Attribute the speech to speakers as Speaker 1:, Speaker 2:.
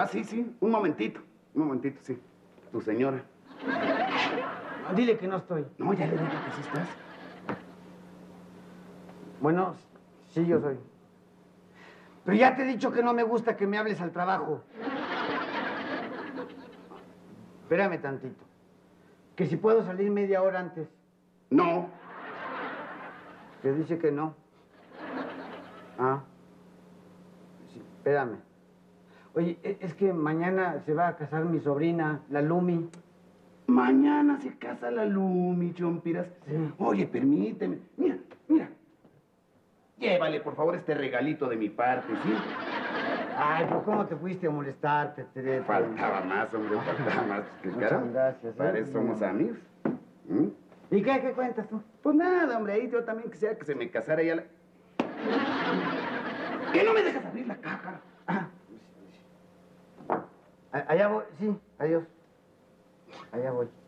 Speaker 1: sí, sí. Un momentito, sí. Tu señora.
Speaker 2: Dile que no estoy.
Speaker 1: No, ya le dije que sí estás.
Speaker 2: Bueno, sí, yo soy. Pero ya te he dicho que no me gusta que me hables al trabajo. Espérame tantito. Que si puedo salir media hora antes.
Speaker 1: No.
Speaker 2: Te dice que no. Ah. Sí, espérame. Oye, es que mañana se va a casar mi sobrina, la Lumi.
Speaker 1: Mañana se casa la Lumi, Chompiras.
Speaker 2: Sí.
Speaker 1: Oye, permíteme. Mira, mira. Llévale, por favor, este regalito de mi parte, ¿sí?
Speaker 2: Ay, pero ¿cómo te fuiste a molestarte, Teresa?
Speaker 1: Faltaba más, hombre, faltaba más. Que
Speaker 2: Muchas
Speaker 1: caramba,
Speaker 2: gracias, ¿eh?
Speaker 1: para eso somos amigos. ¿Mm?
Speaker 2: ¿Y qué cuentas tú?
Speaker 1: Pues nada, hombre, ahí yo también quisiera que se me casara ya la... ¿Qué no me dejas abrir la caja?
Speaker 2: Ah. Allá voy, sí, adiós. Allá voy.